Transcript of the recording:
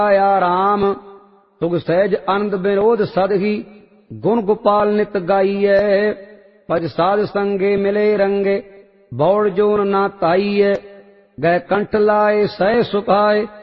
आया राम तुग सहज आनंद विनोद सद ही गुण गोपाल नित गाइए पज साध संगे मिले रंगे बौड़ जोन ना ताइए गए कंठ लाए सह सुखाए